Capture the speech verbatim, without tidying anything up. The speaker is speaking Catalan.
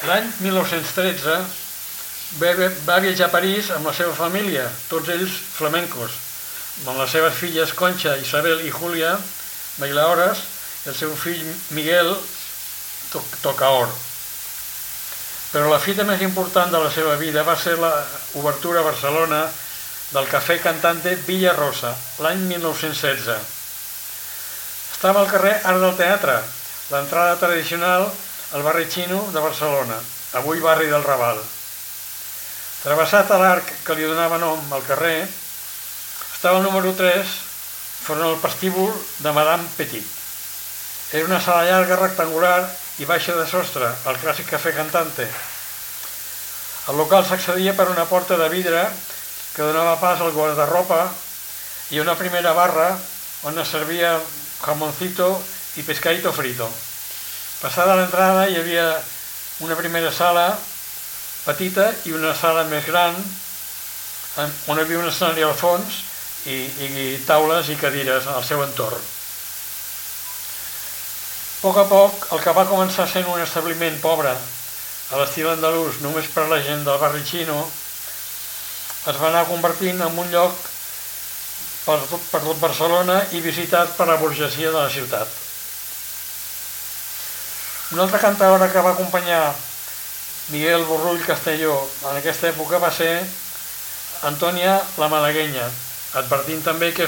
L'any mil nou-cents tretze va viatjar a París amb la seva família, tots ells flamencos, amb les seves filles Concha, Isabel i Julia bailaores, i el seu fill Miguel tocaor. Però la fita més important de la seva vida va ser l'obertura a Barcelona del Cafè Cantante Villa Rosa, l'any mil nou-cents setze. Estava al carrer Arc del Teatre, l'entrada tradicional al barri xino de Barcelona, avui barri del Raval. Travessat a l'arc que li donava nom al carrer, estava el número tres, front al vestíbul de Madame Petit. Era una sala llarga, rectangular i baixa de sostre, el clàssic Cafè Cantante. El local s'accedia per una porta de vidre que donava pas al guardarropa i una primera barra on es servia jamoncito i pescadito frito. Passada l'entrada hi havia una primera sala petita i una sala més gran on hi havia un escenari al fons i, i taules i cadires al seu entorn. A poc a poc, el que va començar sent un establiment pobre a l'estil andalús només per la gent del barri xino es va anar convertint en un lloc per tot Barcelona i visitat per la burgesia de la ciutat. Una altra cantaora que va acompanyar Miguel Borrull Castelló en aquesta època va ser Antònia la Malaguenya, advertint també que